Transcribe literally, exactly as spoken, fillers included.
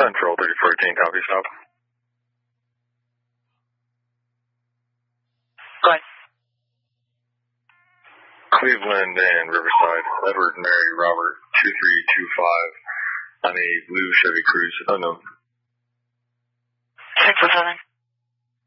Central, thirty-four eighteen, copy, stop. Go ahead. Cleveland and Riverside, Edward, Mary, Robert, two three two five, on a blue Chevy Cruze, unknown. six oh seven.